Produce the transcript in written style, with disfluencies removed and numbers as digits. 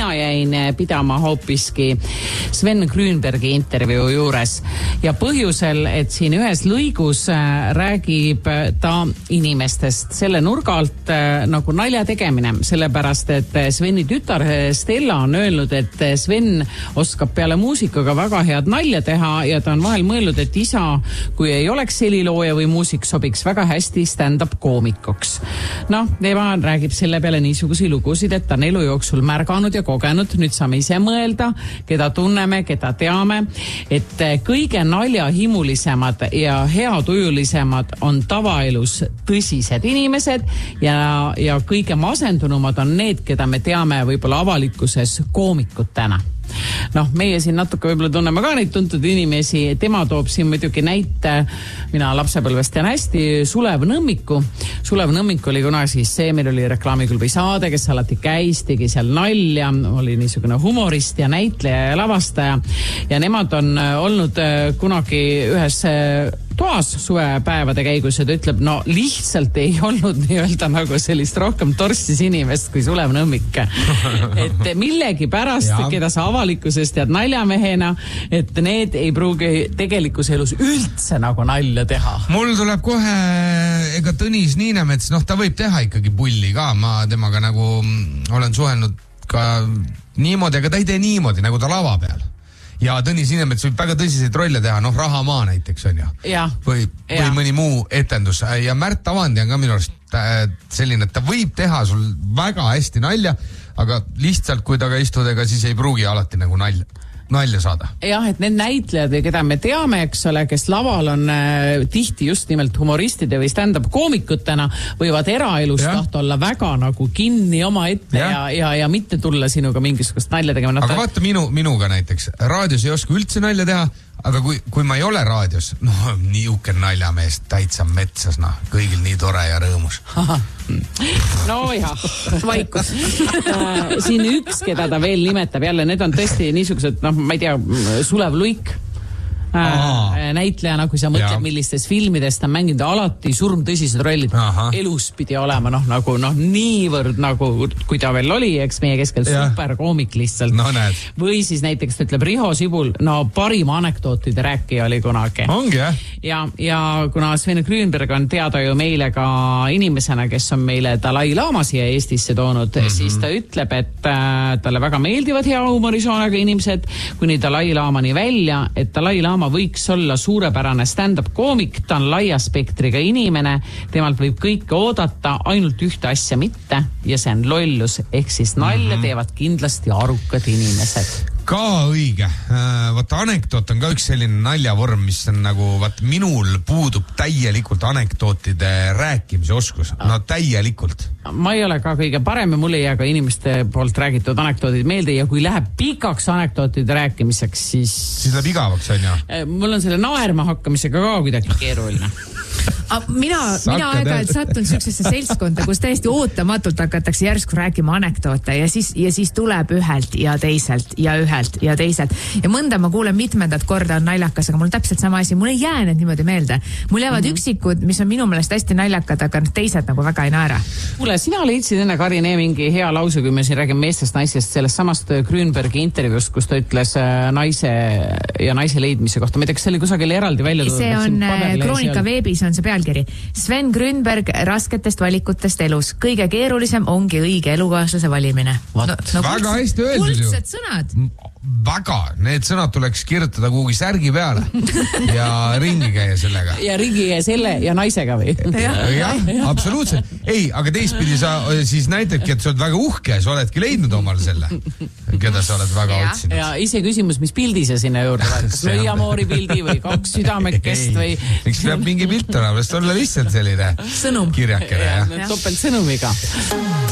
mina jäin pidama hoopiski Sven Grünbergi intervjuu juures ja põhjusel, et siin ühes lõigus räägib ta inimestest selle nurga alt nagu nalja tegemine, sellepärast, et Sveni tütar Stella on öelnud, et Sven oskab peale muusikaga väga head nalja teha ja ta on vahel mõelnud, et isa, kui ei oleks helilooja või muusik, sobiks väga hästi stand-up koomikuks. Noh, tema räägib selle peale niisugusi lugusid, et ta on elu jooksul märganud ja kogenud, nüüd saame ise mõelda, keda tunneme, keda teame, et kõige naljahimulisemad ja heatujulisemad on tavaelus tõsised inimesed ja kõige masendunumad on need, keda me teame võib-olla avalikkuses koomikutena. Noh, meie siin natuke võib-olla tunneme ka neid tuntud inimesi. Tema toob siin muidugi näite, mina lapsepõlvest tean hästi, Sulev Nõmmiku. Sulev Nõmmik oli kunagi siis see, meil oli reklaamiklubi saade, kes alati käis, tegi seal nalja, oli niisugune humorist ja näitleja ja lavastaja. Ja nemad on olnud kunagi ühes toas suvepäevade käigus ja ta ütleb, no lihtsalt ei olnud nii-öelda nagu sellist rohkem torssis inimest kui Sulev Nõmmik. Et millegi pärast, keda sa avalikkusest tead naljamehena, et need ei pruugi tegelikus elus üldse nagu nalja teha. Mul tuleb kohe, ega Tõnis Niinemets, ta võib teha ikkagi pulli ka, ma temaga nagu olen suhelnud ka niimoodi, aga ta ei tee niimoodi nagu ta lava peal. Ja Tõnis Niinemets võib väga tõsiseid rolle teha, Rahamaa näiteks on ju. Või mõni muu etendus. Ja Märt Avandi on ka minu arust selline, et ta võib teha sul väga hästi nalja, aga lihtsalt kui taga istudega, siis ei pruugi alati nagu nalja saada. Jah, et need näitlejad, keda me teame, eks ole, kes laval on tihti just nimelt humoristide või stand-up koomikutena, võivad eraelust tahta olla väga nagu kinni oma ette ja mitte tulla sinuga mingisugust nalja tegema. Aga vaata minuga näiteks, raadios ei oska üldse nalja teha, aga kui ma ei ole raadios, niuke naljamees täitsa metsas, kõigil nii tore ja rõõmus. No jah, vaikus. Siin üks, keda ta veel nimetab, jälle need on tõesti niisugused, ma ei tea, Sulev Luik, näitlejana, kui sa mõtled, millistes filmides ta on mänginud alati surmtõsised rollid. Elus pidi olema niivõrd nagu, kui ta veel oli, eks meie keskel superkoomik lihtsalt. Või siis näiteks ta ütleb Riho Sibul, parim anekdootide rääkija oli kunagi. Ongi, jah? Ja kuna Sven Grünberg on teada ju meile ka inimesena, kes on meile Dalai Lama siia Eestisse toonud, siis ta ütleb, et talle väga meeldivad hea humorisoonaga inimesed, kuni Dalai Lamani välja, et Dalai Lama võiks olla suurepärane stand-up koomik, ta on laia spektriga inimene, temalt võib kõike oodata, ainult ühte asja mitte ja see on lollus, ehk siis nalja teevad kindlasti arukad inimesed. Ka õige. Vaata, anekdoot on ka üks selline naljavorm, mis on nagu, minul puudub täielikult anekdootide rääkimise oskus. Täielikult. Ma ei ole ka kõige parem ja mul ei jää ka inimeste poolt räägitud anekdootid meelde ja kui läheb pikaks anekdootide rääkimiseks, siis läheb igavaks, on ju? Mul on selle naerma hakkamisega ka kuidagi keeruline. Mina aeg-ajalt sattun sellisesse seltskonda, kus täiesti ootamatult hakatakse järsku rääkima anekdoote ja siis tuleb ühelt ja teiselt ja ühelt ja teiselt. Ja mõnda ma kuulen mitmendat korda on naljakas, aga mul on täpselt sama asi. Mul ei jää need niimoodi meelde. Mul jäävad üksikud, mis on minu meelest hästi naljakad, aga teised nagu väga ei naera. Kuule, sina leidsid enne Karine mingi hea lause, kui me siin räägime meestest naisest, sellest samast Grünbergi intervjuust, kus ta ütles naise ja naise leidmise kohta. Ma ei tea, kas see oli kusagil eraldi välja toodud? See on Kroonika veebis on see pealkiri. Sven Grünberg rasketest valikutest elus. Kõige keerulisem ongi õige elukaaslase valimine. Väga hästi öeldud ju. Kuldsed sõnad. Väga. Need sõnad tuleks kirjutada kuhugi särgi peale ja ringi käia sellega. Ja ringi käia selle ja naisega või? Jah, absoluutselt. Ei, aga teistpidi sa siis näitadki, et sa oled väga uhke, sa oledki leidnud omal selle, keda sa oled väga otsinud. Ja ise küsimus, mis pildi sa sinna juurde vaid? Lõiamoori pildi või 2 südamekest või? Eks peab mingi pilt olema, sest olla lihtsalt selline kirjakene. Topelt sõnumiga.